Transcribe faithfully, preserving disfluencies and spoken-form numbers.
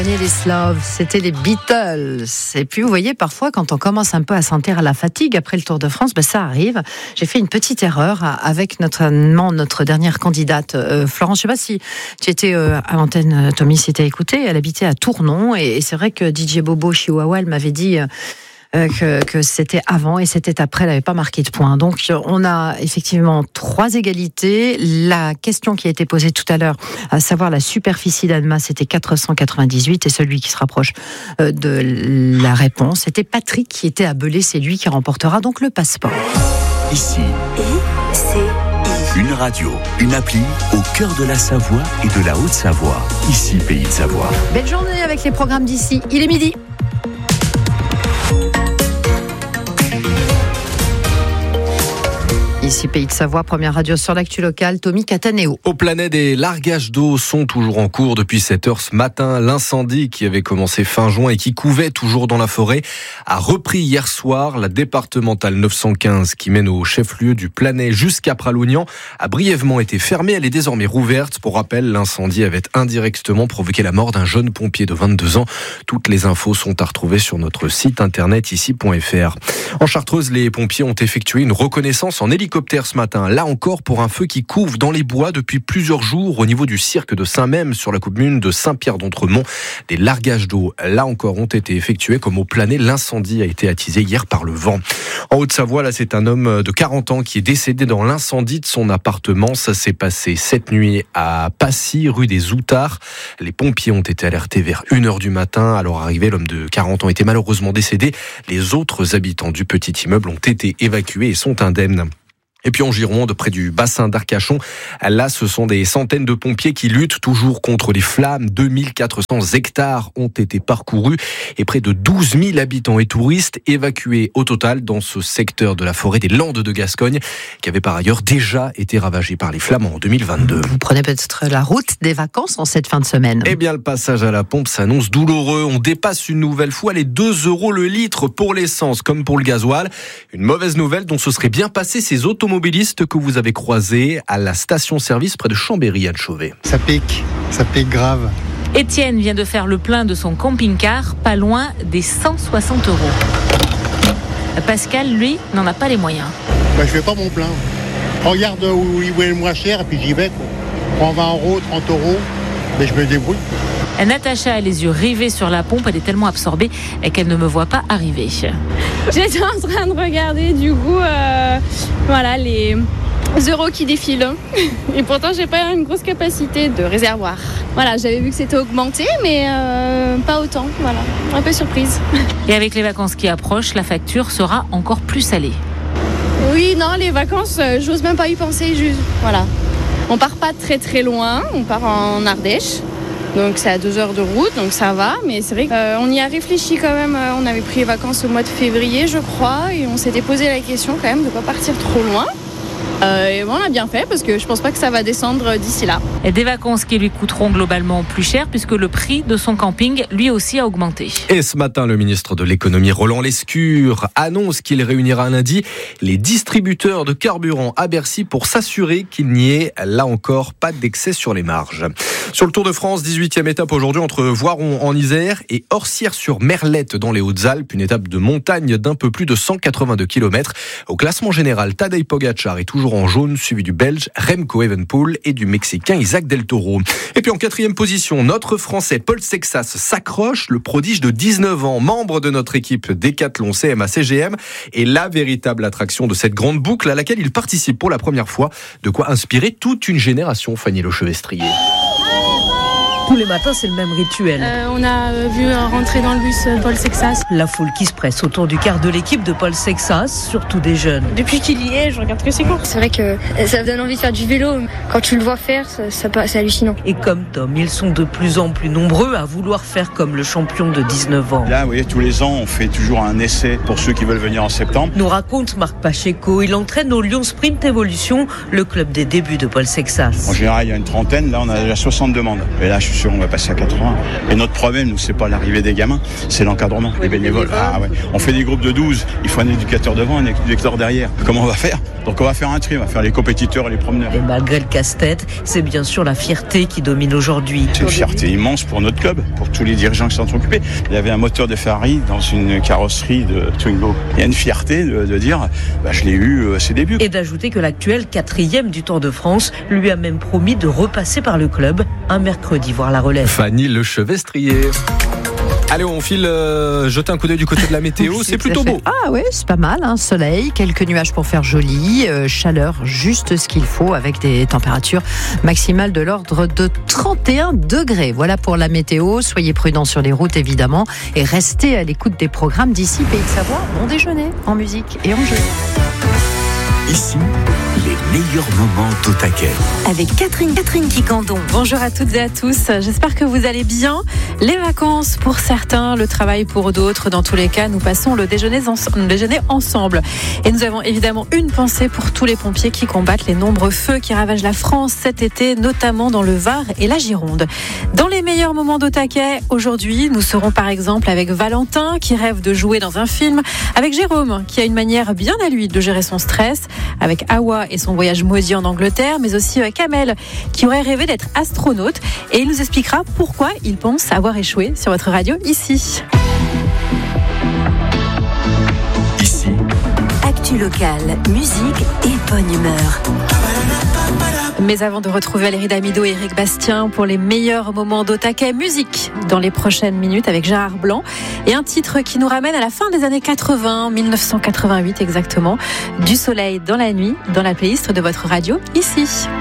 Love, c'était les Beatles. Et puis vous voyez, parfois quand on commence un peu à sentir à la fatigue après le Tour de France, ben ça arrive. J'ai fait une petite erreur avec notre, notre dernière candidate, euh, Florence. Je ne sais pas si tu étais euh, à l'antenne, Tommy, si tu as écouté. Elle habitait à Tournon et, et c'est vrai que D J Bobo Chihuahua, elle m'avait dit... Euh, Euh, que, que c'était avant et c'était après, elle n'avait pas marqué de points. Donc on a effectivement trois égalités. La question qui a été posée tout à l'heure, à savoir la superficie d'Annemasse, c'était quatre cent quatre-vingt-dix-huit et celui qui se rapproche euh, de la réponse, c'était Patrick qui était à Belay, c'est lui qui remportera donc le passeport. Ici, I, C, I. Une radio, une appli au cœur de la Savoie et de la Haute-Savoie. Ici, Pays de Savoie. Belle journée avec les programmes d'ici. Il est midi. Ici Pays de Savoie, première radio sur l'actu locale, Tommy Cataneo. Au Planet, des largages d'eau sont toujours en cours depuis sept heures ce matin. L'incendie qui avait commencé fin juin et qui couvait toujours dans la forêt a repris hier soir. La départementale neuf cent quinze qui mène au chef-lieu du Planet jusqu'à Pralognan a brièvement été fermée. Elle est désormais rouverte. Pour rappel, l'incendie avait indirectement provoqué la mort d'un jeune pompier de vingt-deux ans. Toutes les infos sont à retrouver sur notre site internet ici point f r. En Chartreuse, les pompiers ont effectué une reconnaissance en hélicoptère ce matin, là encore pour un feu qui couve dans les bois depuis plusieurs jours au niveau du cirque de Saint-Même sur la commune de Saint-Pierre-d'Entremont. Des largages d'eau, là encore, ont été effectués comme au Planet. L'incendie a été attisé hier par le vent. En Haute-Savoie, là, c'est un homme de quarante ans qui est décédé dans l'incendie de son appartement. Ça s'est passé cette nuit à Passy, rue des Outards. Les pompiers ont été alertés vers une heure du matin. À leur arrivée, l'homme de quarante ans était malheureusement décédé. Les autres habitants du petit immeuble ont été évacués et sont indemnes. Et puis en Gironde, près du bassin d'Arcachon, là, ce sont des centaines de pompiers qui luttent toujours contre les flammes. deux mille quatre cents hectares ont été parcourus et près de douze mille habitants et touristes évacués au total dans ce secteur de la forêt des Landes de Gascogne, qui avait par ailleurs déjà été ravagé par les flammes en deux mille vingt-deux. Vous prenez peut-être la route des vacances en cette fin de semaine. Eh bien, le passage à la pompe s'annonce douloureux. On dépasse une nouvelle fois les deux euros le litre pour l'essence comme pour le gasoil. Une mauvaise nouvelle dont se seraient bien passés ces automobilistes que vous avez croisés à la station-service près de Chambéry, Anne Chauvet. Ça pique, ça pique grave. Étienne vient de faire le plein de son camping-car, pas loin des cent soixante euros. Pascal, lui, n'en a pas les moyens. Bah, je fais pas mon plein. Regarde où il est le moins cher et puis j'y vais. Quoi. Prends vingt euros, trente euros, mais je me débrouille. Natacha a les yeux rivés sur la pompe, elle est tellement absorbée qu'elle ne me voit pas arriver. J'étais en train de regarder du coup euh, voilà, les euros qui défilent. Et pourtant, j'ai pas une grosse capacité de réservoir. Voilà, j'avais vu que c'était augmenté, mais euh, pas autant. Voilà, un peu surprise. Et avec les vacances qui approchent, la facture sera encore plus salée. Oui, non, les vacances, euh, j'ose même pas y penser. Juste, voilà. On part pas très très loin, on part en Ardèche. Donc c'est à deux heures de route, donc ça va, mais c'est vrai qu'on euh, y a réfléchi quand même. On avait pris les vacances au mois de février, je crois, et on s'était posé la question quand même de ne pas partir trop loin. Euh, et bon, on a bien fait parce que je pense pas que ça va descendre d'ici là. Et des vacances qui lui coûteront globalement plus cher puisque le prix de son camping lui aussi a augmenté. Et ce matin, le ministre de l'économie Roland Lescure annonce qu'il réunira lundi les distributeurs de carburant à Bercy pour s'assurer qu'il n'y ait là encore pas d'excès sur les marges. Sur le Tour de France, dix-huitième étape aujourd'hui entre Voiron en Isère et Orsières-sur-Merlette dans les Hautes-Alpes, une étape de montagne d'un peu plus de cent quatre-vingt-deux kilomètres. Au classement général, Tadej Pogačar est toujours en jaune, suivi du Belge Remco Evenepoel et du Mexicain Isaac Del Toro. Et puis en quatrième position, notre Français Paul Sexas s'accroche, le prodige de dix-neuf ans, membre de notre équipe Décathlon C M A C G M, est la véritable attraction de cette grande boucle à laquelle il participe pour la première fois. De quoi inspirer toute une génération, Fanny Lechevestrier. Tous les matins, c'est le même rituel. Euh, on a vu rentrer dans le bus Paul Sexas. La foule qui se presse autour du quart de l'équipe de Paul Sexas, surtout des jeunes. Depuis qu'il y est, je regarde que ses courses. C'est vrai que ça donne envie de faire du vélo. Quand tu le vois faire, ça, ça, c'est hallucinant. Et comme Tom, ils sont de plus en plus nombreux à vouloir faire comme le champion de dix-neuf ans. Là, vous voyez, tous les ans, on fait toujours un essai pour ceux qui veulent venir en septembre. Nous raconte Marc Pacheco. Il entraîne au Lyon Sprint Evolution, le club des débuts de Paul Sexas. En général, il y a une trentaine. Là, on a déjà soixante demandes. Et là, je suis sûr, on va passer à quatre-vingts. Et notre problème, nous, c'est pas l'arrivée des gamins, c'est l'encadrement, les bénévoles. Ah ouais. On fait des groupes de douze, il faut un éducateur devant, un éducateur derrière. Comment on va faire ? Donc on va faire un tri, on va faire les compétiteurs et les promeneurs. Et malgré le casse-tête, c'est bien sûr la fierté qui domine aujourd'hui. C'est une fierté immense pour notre club, pour tous les dirigeants qui sont occupés. Il y avait un moteur de Ferrari dans une carrosserie de Twingo. Il y a une fierté de, de dire, bah, je l'ai eu à ses débuts. Et d'ajouter que l'actuel quatrième du Tour de France lui a même promis de repasser par le club un mercredi, voir la relève. Fanny Lechevestrier. Allez, on file euh, jeter un coup d'œil du côté de la météo, c'est, c'est plutôt beau. Ah oui, c'est pas mal, hein, soleil, quelques nuages pour faire joli, euh, chaleur, juste ce qu'il faut avec des températures maximales de l'ordre de trente et un degrés. Voilà pour la météo, soyez prudents sur les routes évidemment et restez à l'écoute des programmes d'ici Pays de Savoie. Bon déjeuner en musique et en jeu. Ici, les meilleurs moments d'Au Taquet. Avec Catherine, Catherine Quicandon. Bonjour à toutes et à tous. J'espère que vous allez bien. Les vacances pour certains, le travail pour d'autres. Dans tous les cas, nous passons le déjeuner, en... le déjeuner ensemble. Et nous avons évidemment une pensée pour tous les pompiers qui combattent les nombreux feux qui ravagent la France cet été, notamment dans le Var et la Gironde. Dans les meilleurs moments d'Au Taquet, aujourd'hui, nous serons par exemple avec Valentin qui rêve de jouer dans un film, avec Jérôme qui a une manière bien à lui de gérer son stress, avec Awa et son voyage maudit en Angleterre, mais aussi avec Kamel qui aurait rêvé d'être astronaute et il nous expliquera pourquoi il pense avoir échoué sur votre radio ici. Ici. Actu locale, musique et bonne humeur. Mais avant de retrouver Valérie Damido et Eric Bastien pour les meilleurs moments d'Au Taquet, musique dans les prochaines minutes avec Gérard Blanc et un titre qui nous ramène à la fin des années quatre-vingts, dix-neuf cent quatre-vingt-huit exactement, Du soleil dans la nuit, dans la playlist de votre radio ici.